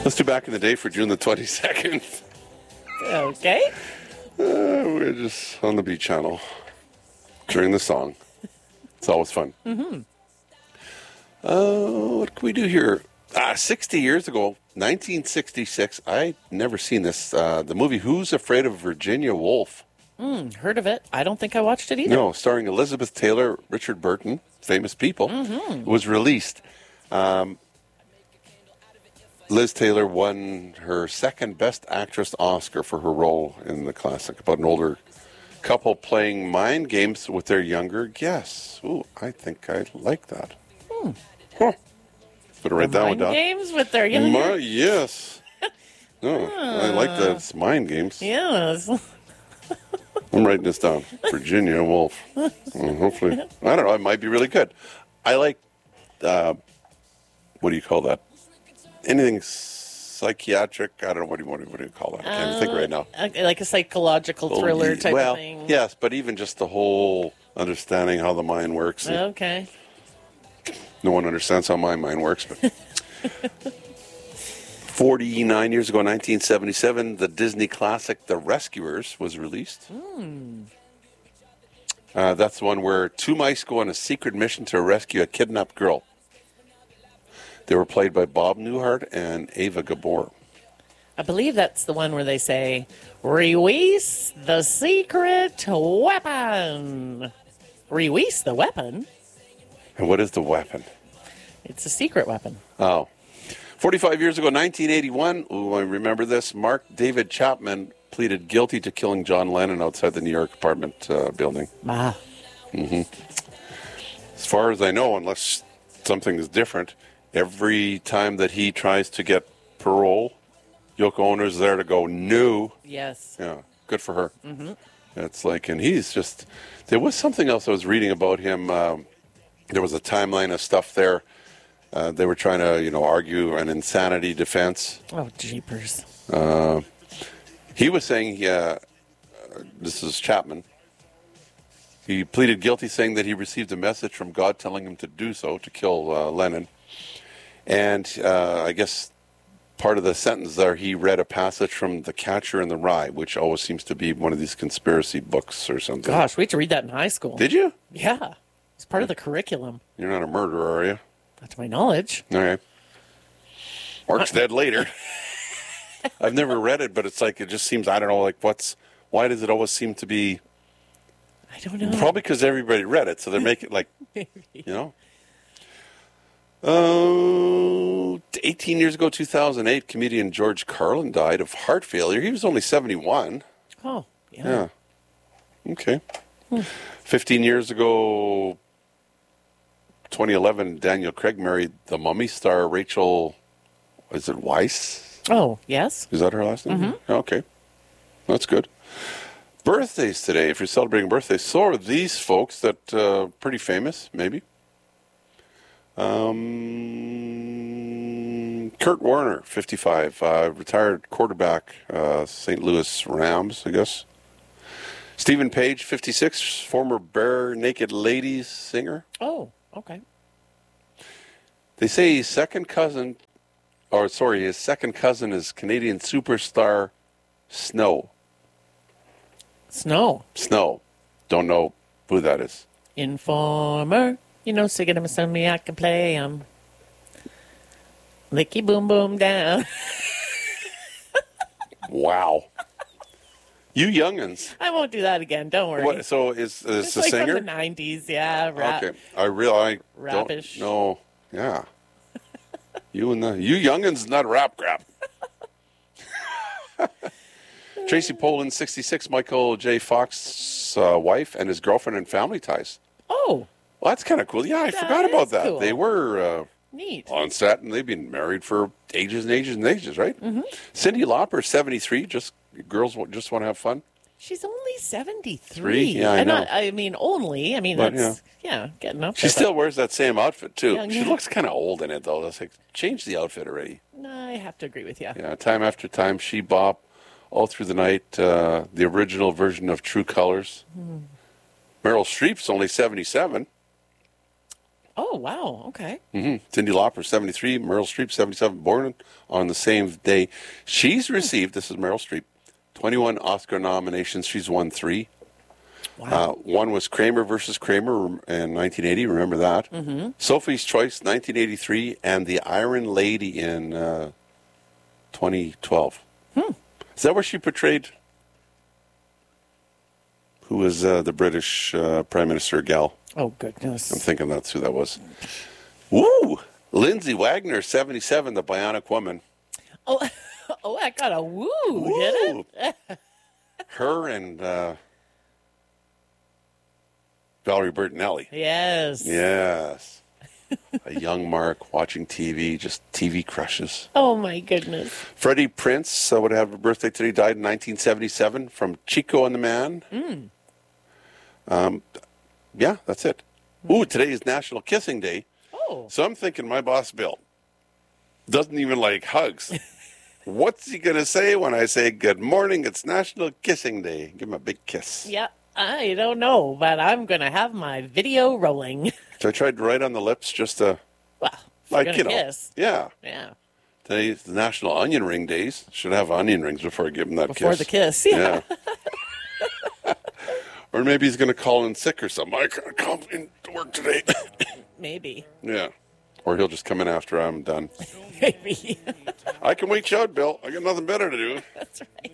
Let's do Back in the Day for June the 22nd. Okay. We're just on the beach channel during the song. It's always fun. Mm-hmm. What can we do here? 60 years ago, 1966, I'd never seen this. The movie Who's Afraid of Virginia Woolf? Heard of it. I don't think I watched it either. No, starring Elizabeth Taylor, Richard Burton, famous people. It was released. Liz Taylor won her second Best Actress Oscar for her role in the classic about an older couple playing mind games with their younger guests. Ooh, I think I like that. Huh. Better write that one Mind down. games with their younger... Yes. No, I like that. It's mind games. Yes. I'm writing this down. Virginia Woolf. Hopefully, I don't know. It might be really good. I like, what do you call that? Anything psychiatric. I don't know. What do you call that? I can't even think right now. Like a psychological thriller type well, of thing. yes, but even just the whole understanding how the mind works. Okay. No one understands how my mind works, but 49 years ago, 1977, the Disney classic The Rescuers was released. That's the one where two mice go on a secret mission to rescue a kidnapped girl. They were played by Bob Newhart and Ava Gabor. I believe that's the one where they say, "Release the secret weapon." Release the weapon? And what is the weapon? It's a secret weapon. Oh. 45 years ago, 1981, ooh, I remember this, Mark David Chapman pleaded guilty to killing John Lennon outside the New York apartment building. Ah. As far as I know, unless something is different, every time that he tries to get parole, Yoko Ono's there to go, no. Yes. Yeah, good for her. It's like, and he's just, there was something else I was reading about him. There was a timeline of stuff there. They were trying to, argue an insanity defense. Oh, jeepers. He was saying, this is Chapman, he pleaded guilty saying that he received a message from God telling him to do so, to kill Lennon. And I guess part of the sentence there, he read a passage from The Catcher in the Rye, which always seems to be one of these conspiracy books or something. Gosh, we had to read that in high school. Did you? Yeah. It's part of the curriculum. You're not a murderer, are you? Not to my knowledge. All right. Mark's dead later. I've never read it, but it's like, it just seems, I don't know, like why does it always seem to be? I don't know. Probably because everybody read it, so they're making like, Maybe. 18 years ago, 2008, comedian George Carlin died of heart failure. He was only 71. Oh, yeah. Yeah. Okay. 15 years ago, 2011, Daniel Craig married the Mummy star Rachel, is it Weisz? Oh, yes. Is that her last name? Okay. That's good. Birthdays today, if you're celebrating birthdays. So are these folks that pretty famous, maybe. Kurt Warner, 55, retired quarterback, St. Louis Rams, I guess. Stephen Page, 56, former Bare Naked Ladies singer. Oh, okay. They say his second cousin is Canadian superstar Snow. Snow. Snow. Don't know who that is. Informer. Singing him a song me I can play him. Licky boom boom down. Wow. You youngins. I won't do that again. Don't worry. What, so is It's the like singer? from the 90s, yeah. Rap. Okay. I don't Rapish. know. Yeah. You youngins, not rap crap. Tracy Pollan, 66, Michael J. Fox's wife and his girlfriend and family ties. Oh, Well, that's kind of cool. Yeah, I forgot about is that. cool. They were neat. on set, and they've been married for ages and ages and ages, right? Cyndi Lauper, 73, girls just want to have fun. She's only 73. Three? Yeah, I And know. only. I mean, But, that's, getting up She there, still wears that same outfit, too. Yeah, She yeah. looks kind of old in it, though. That's like, change the outfit already. but I have to agree with you. Yeah, time after time, she bop all through the night, the original version of True Colors. Meryl Streep's only 77. Oh, wow. Okay. Cyndi Lauper, 73. Meryl Streep, 77. Born on the same day. She's received, this is Meryl Streep, 21 Oscar nominations. She's won 3. Wow. One was Kramer versus Kramer in 1980. Remember that? Mm-hmm. Sophie's Choice, 1983. And The Iron Lady in 2012. Is that where she portrayed? Who was the British Prime Minister gal? Oh, goodness. I'm thinking that's who that was. Woo! Lindsay Wagner, 77, the Bionic Woman. Oh, oh, I got a woo, did it? Her and Valerie Bertinelli. Yes. Yes. A young Mark watching TV, just TV crushes. Oh, my goodness. Freddie Prinze would have a birthday today, died in 1977 from Chico and the Man. Yeah, that's it. Ooh, today is National Kissing Day. Oh. So I'm thinking my boss, Bill, doesn't even like hugs. What's he going to say when I say, good morning, it's National Kissing Day? Give him a big kiss. Yeah, I don't know, but I'm going to have my video rolling. So I tried to write on the lips just to, Well, like, gonna you know. kiss. Yeah. Yeah. Today's the National Onion Ring Days. Should have onion rings before I give him that Before kiss. the kiss. Yeah. Or maybe he's going to call in sick or something. I can't come into work today. Maybe. Yeah. Or he'll just come in after I'm done. Maybe. I can wait you out, Bill. I got nothing better to do. That's right.